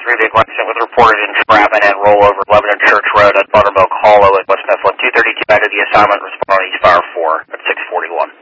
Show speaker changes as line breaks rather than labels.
3 vehicle accident was reported in entrapment and rollover 11 Church Road at Buttermilk Hollow at West Mifflin. 232 after the assignment, responding to East Fire 4 at 641.